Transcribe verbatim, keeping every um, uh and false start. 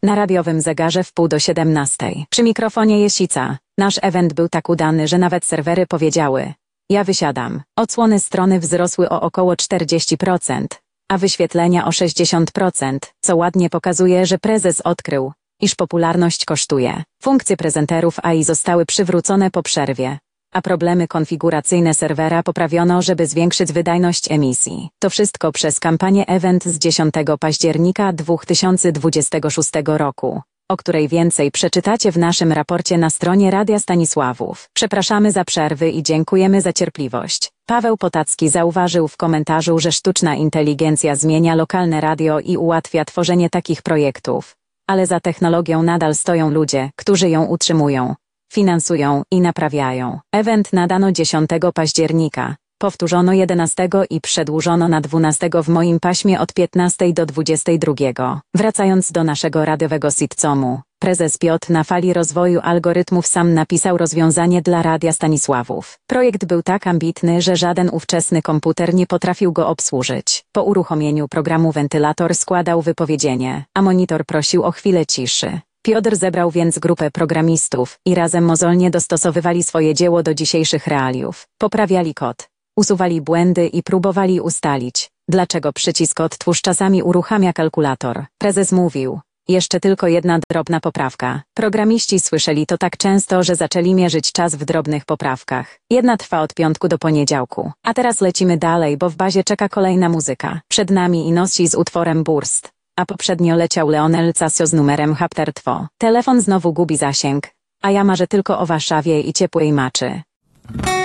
Na radiowym zegarze w pół do siedemnastej. Przy mikrofonie Jesica. Nasz event był tak udany, że nawet serwery powiedziały: ja wysiadam. Odsłony strony wzrosły o około czterdzieści procent, a wyświetlenia o sześćdziesiąt procent, co ładnie pokazuje, że prezes odkrył, iż popularność kosztuje. Funkcje prezenterów A I zostały przywrócone po przerwie, a problemy konfiguracyjne serwera poprawiono, żeby zwiększyć wydajność emisji. To wszystko przez kampanię Event z dziesiątego października dwa tysiące dwudziestego szóstego roku, o której więcej przeczytacie w naszym raporcie na stronie Radia Stanisławów. Przepraszamy za przerwy i dziękujemy za cierpliwość. Paweł Potacki zauważył w komentarzu, że sztuczna inteligencja zmienia lokalne radio i ułatwia tworzenie takich projektów, ale za technologią nadal stoją ludzie, którzy ją utrzymują, finansują i naprawiają. Event nadano dziesiątego października, powtórzono jedenastego i przedłużono na dwunastego w moim paśmie od piętnastej do dwudziestej drugiej. Wracając do naszego radiowego sitcomu, prezes Piotr na fali rozwoju algorytmów sam napisał rozwiązanie dla Radia Stanisławów. Projekt był tak ambitny, że żaden ówczesny komputer nie potrafił go obsłużyć. Po uruchomieniu programu wentylator składał wypowiedzenie, a monitor prosił o chwilę ciszy. Piotr zebrał więc grupę programistów i razem mozolnie dostosowywali swoje dzieło do dzisiejszych realiów. Poprawiali kod, usuwali błędy i próbowali ustalić, dlaczego przycisk odtwórz czasami uruchamia kalkulator. Prezes mówił: jeszcze tylko jedna drobna poprawka. Programiści słyszeli to tak często, że zaczęli mierzyć czas w drobnych poprawkach. Jedna trwa od piątku do poniedziałku. A teraz lecimy dalej, bo w bazie czeka kolejna muzyka. Przed nami Inossi z utworem Burst, a poprzednio leciał Leonel Casio z numerem Haptertwo. Telefon znowu gubi zasięg, a ja marzę tylko o Warszawie i ciepłej maczy.